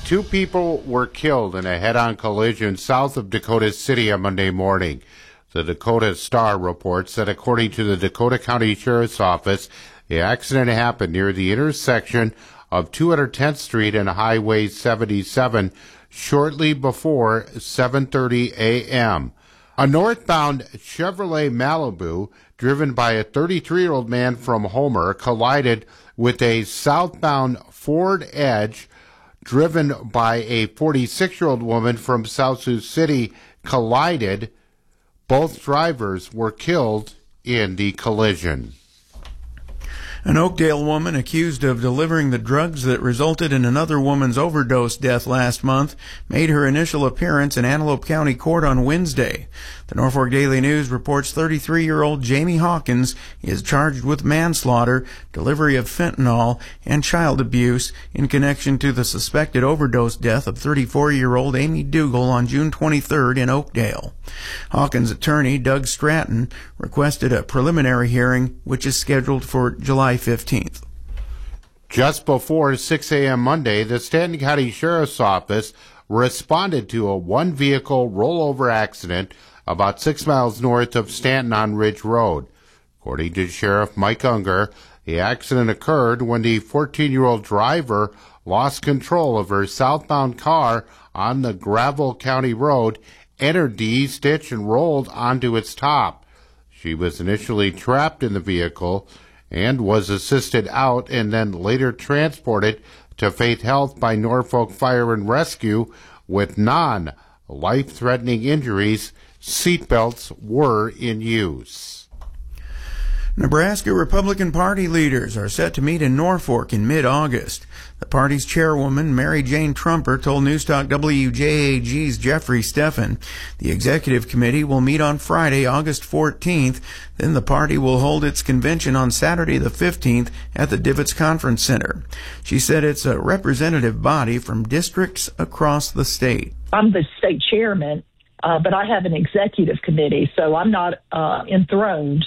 2 people were killed in a head-on collision south of Dakota City on Monday morning. The Dakota Star reports that according to the Dakota County Sheriff's Office, the accident happened near the intersection of 210th Street and Highway 77 shortly before 7:30 a.m. A northbound Chevrolet Malibu, driven by a 33-year-old man from Homer, collided with a southbound Ford Edge, driven by a 46-year-old woman from South Sioux City, collided. Both drivers were killed in the collision. An Oakdale woman accused of delivering the drugs that resulted in another woman's overdose death last month made her initial appearance in Antelope County Court on Wednesday. The Norfolk Daily News reports 33-year-old Jamie Hawkins is charged with manslaughter, delivery of fentanyl, and child abuse in connection to the suspected overdose death of 34-year-old Amy Dougal on June 23rd in Oakdale. Hawkins' attorney, Doug Stratton, requested a preliminary hearing, which is scheduled for July 15th. Just before 6 a.m. Monday, the Stanton County Sheriff's Office responded to a one-vehicle rollover accident about 6 miles north of Stanton on Ridge Road. According to Sheriff Mike Unger, the accident occurred when the 14-year-old driver lost control of her southbound car on the Gravel County Road, entered the east ditch, and rolled onto its top. She was initially trapped in the vehicle and was assisted out and then later transported to Faith Health by Norfolk Fire and Rescue with non-life-threatening injuries. Seatbelts were in use. Nebraska Republican Party leaders are set to meet in Norfolk in mid-August. The party's chairwoman, Mary Jane Trumper, told Newstalk WJAG's Jeffrey Steffen the executive committee will meet on Friday, August 14th. Then the party will hold its convention on Saturday the 15th at the Divots Conference Center. She said it's a representative body from districts across the state. I'm the state chairman, but I have an executive committee, so I'm not enthroned.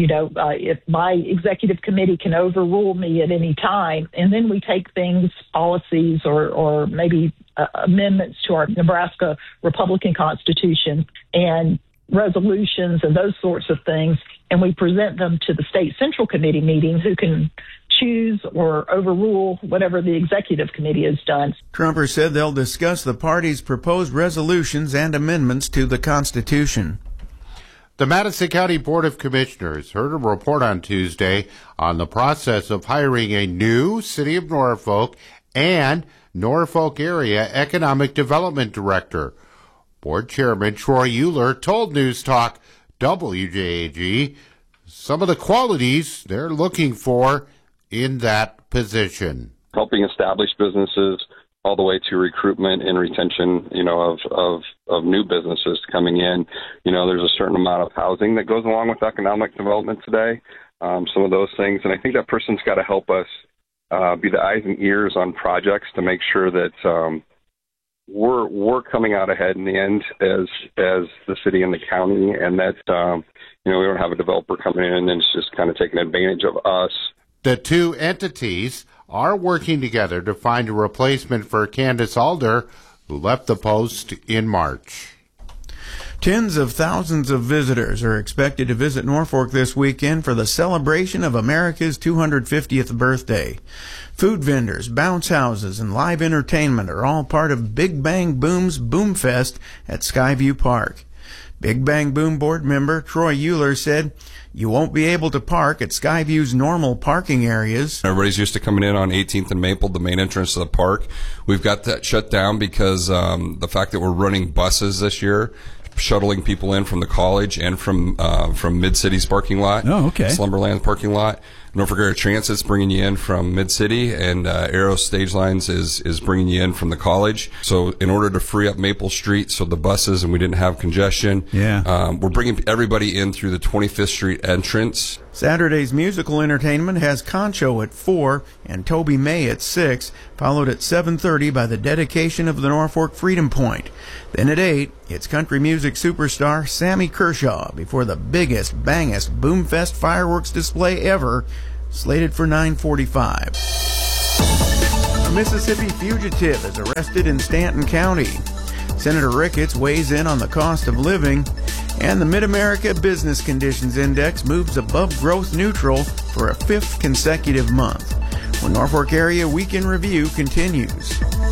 If my executive committee can overrule me at any time, and then we take things, policies, or maybe amendments to our Nebraska Republican Constitution and resolutions and those sorts of things, and we present them to the state central committee meeting, who can choose or overrule whatever the executive committee has done. Trumper said they'll discuss the party's proposed resolutions and amendments to the Constitution. The Madison County Board of Commissioners heard a report on Tuesday on the process of hiring a new City of Norfolk and Norfolk Area Economic Development Director. Board Chairman Troy Euler told News Talk WJAG some of the qualities they're looking for in that position. Helping establish businesses all the way to recruitment and retention, of new businesses coming in. There's a certain amount of housing that goes along with economic development today, some of those things. And I think that person's got to help us be the eyes and ears on projects to make sure that we're coming out ahead in the end as the city and the county, and that, we don't have a developer coming in and it's just kind of taking advantage of us. The two entities are working together to find a replacement for Candace Alder, who left the post in March. Tens of thousands of visitors are expected to visit Norfolk this weekend for the celebration of America's 250th birthday. Food vendors, bounce houses, and live entertainment are all part of Big Bang Boom's Boomfest at Skyview Park. Big Bang Boom board member Troy Euler said, "You won't be able to park at Skyview's normal parking areas." Everybody's used to coming in on 18th and Maple, the main entrance to the park. We've got that shut down because the fact that we're running buses this year, shuttling people in from the college and from Mid-City's parking lot. Oh, okay. Slumberland parking lot. Norfolk Area Transit's bringing you in from Mid-City, and Aero Stage Lines is bringing you in from the college. So in order to free up Maple Street so the buses and we didn't have congestion, we're bringing everybody in through the 25th Street entrance. Saturday's musical entertainment has Concho at 4 and Toby May at 6, followed at 7:30 by the dedication of the Norfolk Freedom Point. Then at 8, it's country music superstar Sammy Kershaw before the biggest, bangest Boomfest fireworks display ever, slated for 9:45. Mississippi fugitive is arrested in Stanton County. Senator Ricketts weighs in on the cost of living. And the Mid-America Business Conditions Index moves above growth neutral for a 5th consecutive month. When Norfolk Area Week in Review continues.